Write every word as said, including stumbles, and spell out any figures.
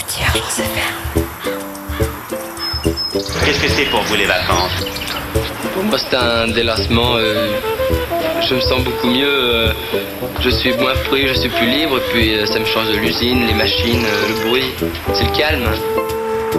Radio France F M. Qu'est-ce que c'est pour vous les vacances? Pour moi c'est un délassement, euh, je me sens beaucoup mieux, euh, je suis moins frustré, je suis plus libre, puis euh, ça me change de l'usine, les machines, euh, le bruit, c'est le calme.